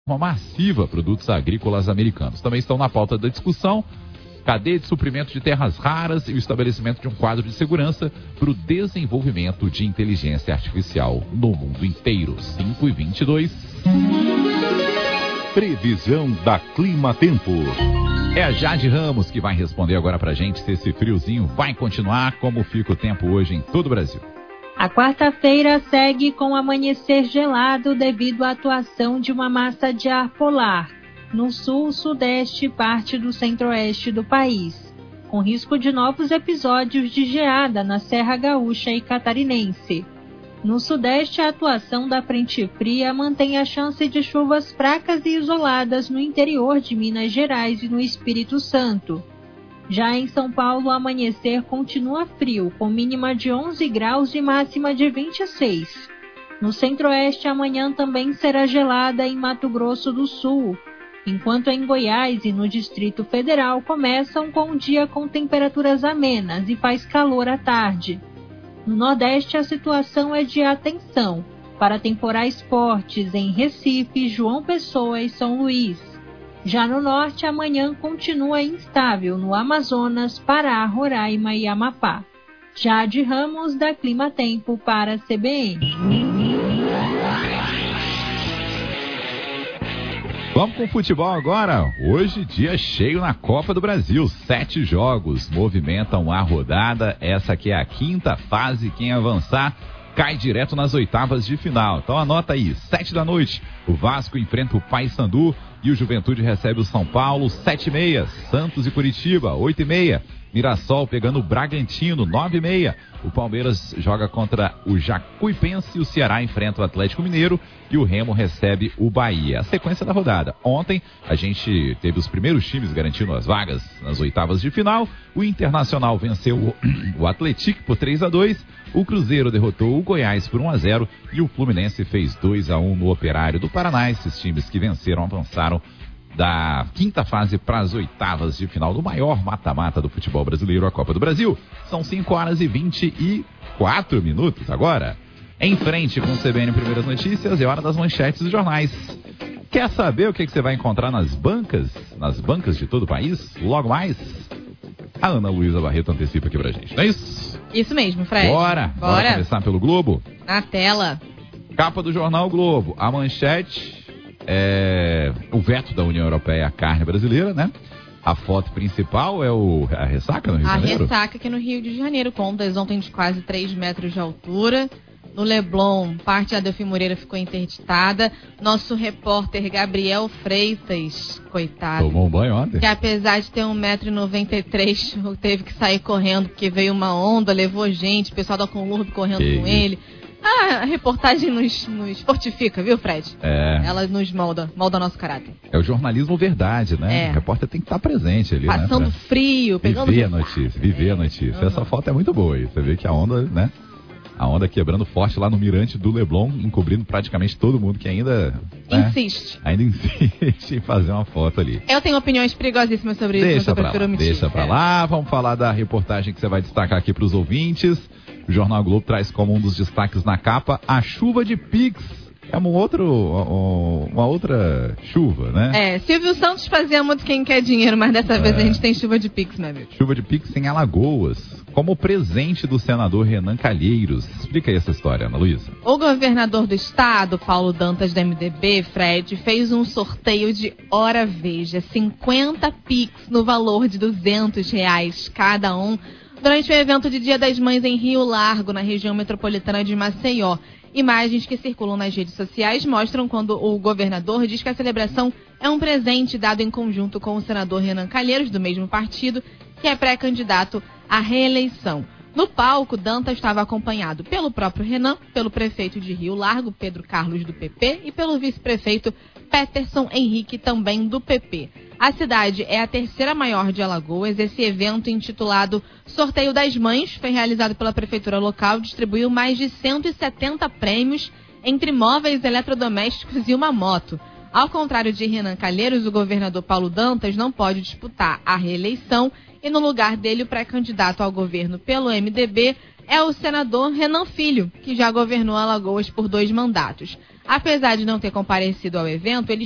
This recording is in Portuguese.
massiva produtos agrícolas americanos. Também estão na pauta da discussão cadeia de suprimento de terras raras e o estabelecimento de um quadro de segurança para o desenvolvimento de inteligência artificial no mundo inteiro. 5h22. Previsão da Clima Tempo. É a Jade Ramos que vai responder agora pra gente se esse friozinho vai continuar, como fica o tempo hoje em todo o Brasil. A quarta-feira segue com amanhecer gelado devido à atuação de uma massa de ar polar no sul, sudeste e parte do centro-oeste do país, com risco de novos episódios de geada na Serra Gaúcha e Catarinense. No sudeste, a atuação da frente fria mantém a chance de chuvas fracas e isoladas no interior de Minas Gerais e no Espírito Santo. Já em São Paulo, o amanhecer continua frio, com mínima de 11 graus e máxima de 26. No centro-oeste, amanhã também será gelada em Mato Grosso do Sul, enquanto em Goiás e no Distrito Federal começam com o dia com temperaturas amenas e faz calor à tarde. No Nordeste, a situação é de atenção para temporais fortes em Recife, João Pessoa e São Luís. Já no Norte, amanhã continua instável no Amazonas, Pará, Roraima e Amapá. Jade Ramos, da Clima Tempo, para a CBN. Vamos com o futebol agora. Hoje, dia cheio na Copa do Brasil. 7 jogos movimentam a rodada. Essa aqui é a quinta fase. Quem avançar cai direto nas oitavas de final. Então anota aí, 7 da noite, o Vasco enfrenta o Paysandu e o Juventude recebe o São Paulo. 7h30, Santos e Curitiba. 8h30, Mirassol pegando o Bragantino. 9h30, o Palmeiras joga contra o Jacuipense, o Ceará enfrenta o Atlético Mineiro e o Remo recebe o Bahia. A sequência da rodada. Ontem a gente teve os primeiros times garantindo as vagas nas oitavas de final. O Internacional venceu o Atlético por 3-2, o Cruzeiro derrotou o Goiás por 1-0 e o Fluminense fez 2-1 no Operário do Paraná. Esses times que venceram avançaram da quinta fase para as oitavas de final do maior mata-mata do futebol brasileiro, a Copa do Brasil. São 5h24 agora. Em frente com o CBN Primeiras Notícias, é hora das manchetes dos jornais. Quer saber o que você vai encontrar nas bancas de todo o país? Logo mais, a Ana Luísa Barreto antecipa aqui pra gente, não é isso? Isso mesmo, Fred. Bora começar pelo Globo? Na tela. Capa do jornal Globo, a manchete é o veto da União Europeia à carne brasileira, né? A foto principal é a ressaca no Rio de Janeiro? A ressaca aqui no Rio de Janeiro, com ondas ontem de quase 3 metros de altura. No Leblon, parte da Adelfim Moreira ficou interditada. Nosso repórter Gabriel Freitas, coitado. Tomou um banho ontem? Que apesar de ter 1,93 m, teve que sair correndo porque veio uma onda, levou gente, o pessoal da Conlurb correndo com ele. A reportagem nos fortifica, viu, Fred? É. Ela nos molda nosso caráter. É o jornalismo verdade, né? É. O repórter tem que estar presente ali, passando, né? Frio, pegando... Viver a notícia. Uhum. Essa foto é muito boa aí. Você vê que a onda, né? A onda quebrando forte lá no mirante do Leblon, encobrindo praticamente todo mundo que ainda... insiste. Né? Ainda insiste em fazer uma foto ali. Eu tenho opiniões perigosíssimas sobre isso, mas eu prefiro omitir. Deixa pra lá. Vamos falar da reportagem que você vai destacar aqui pros ouvintes. O Jornal Globo traz como um dos destaques na capa a chuva de Pix. É uma outra chuva, né? Silvio Santos fazia muito quem quer dinheiro, mas dessa vez a gente tem chuva de Pix, meu amigo. Chuva de Pix em Alagoas, como presente do senador Renan Calheiros. Explica aí essa história, Ana Luísa. O governador do estado, Paulo Dantas, do MDB, Fred, fez um sorteio de, ora veja, 50 Pix no valor de R$200 cada um, durante o evento de Dia das Mães em Rio Largo, na região metropolitana de Maceió. Imagens que circulam nas redes sociais mostram quando o governador diz que a celebração é um presente dado em conjunto com o senador Renan Calheiros, do mesmo partido, que é pré-candidato à reeleição. No palco, Dantas estava acompanhado pelo próprio Renan, pelo prefeito de Rio Largo, Pedro Carlos, do PP, e pelo vice-prefeito Peterson Henrique, também do PP. A cidade é a terceira maior de Alagoas. Esse evento, intitulado Sorteio das Mães, foi realizado pela prefeitura local, distribuiu mais de 170 prêmios entre móveis, eletrodomésticos e uma moto. Ao contrário de Renan Calheiros, o governador Paulo Dantas não pode disputar a reeleição e no lugar dele o pré-candidato ao governo pelo MDB é o senador Renan Filho, que já governou Alagoas por 2 mandatos. Apesar de não ter comparecido ao evento, ele